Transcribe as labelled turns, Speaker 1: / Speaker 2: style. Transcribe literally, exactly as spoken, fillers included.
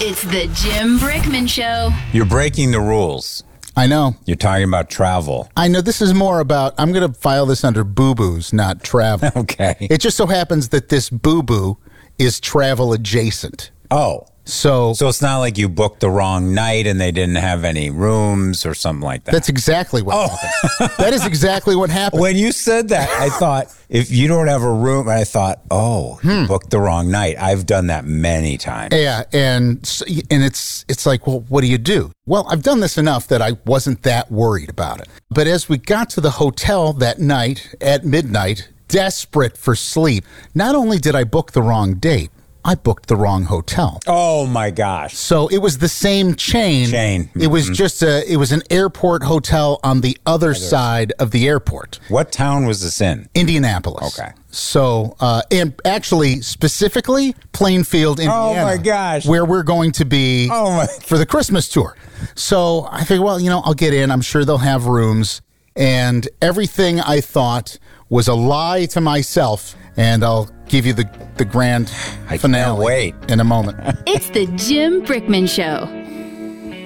Speaker 1: It's the Jim Brickman Show.
Speaker 2: You're breaking the rules.
Speaker 3: I know.
Speaker 2: You're talking about travel.
Speaker 3: I know this is more about, I'm going to file this under boo-boos, not travel.
Speaker 2: Okay.
Speaker 3: It just so happens that this boo-boo is travel adjacent.
Speaker 2: Oh.
Speaker 3: So,
Speaker 2: So it's not like you booked the wrong night and they didn't have any rooms or something like that.
Speaker 3: that's exactly what
Speaker 2: Oh.
Speaker 3: happened. That is exactly what happened.
Speaker 2: When you said that, I thought, if you don't have a room, I thought, oh, you booked the wrong night. I've done that many times.
Speaker 3: Yeah, and s- and it's it's like, well, what do you do? Well, I've done this enough that I wasn't that worried about it. But as we got to the hotel that night at midnight, desperate for sleep, not only did I book the wrong date, I booked the wrong hotel.
Speaker 2: Oh, my gosh.
Speaker 3: So it was the same chain.
Speaker 2: Chain.
Speaker 3: It was just a it was an airport hotel on the other side of the airport.
Speaker 2: What town was this in?
Speaker 3: Indianapolis.
Speaker 2: Okay.
Speaker 3: So, uh, and actually, specifically, Plainfield, Indiana.
Speaker 2: Oh, my gosh.
Speaker 3: Where we're going to be
Speaker 2: Oh, my-
Speaker 3: for the Christmas tour. So I figured, well, you know, I'll get in. I'm sure they'll have rooms. And everything I thought was a lie to myself. And I'll give you the, the grand
Speaker 2: I
Speaker 3: finale
Speaker 2: can't wait.
Speaker 3: in a moment.
Speaker 1: It's the Jim Brickman Show.